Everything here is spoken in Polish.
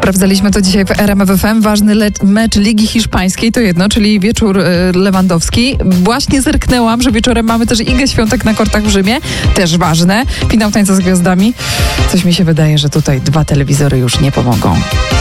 Sprawdzaliśmy to dzisiaj w RMF FM. Ważny mecz Ligi Hiszpańskiej to jedno, czyli wieczór Lewandowski. Właśnie zerknęłam, że wieczorem mamy też Igę Świątek na kortach w Rzymie. Też ważne. Finał Tańca z Gwiazdami. Coś mi się wydaje, że tutaj 2 telewizory już nie pomogą.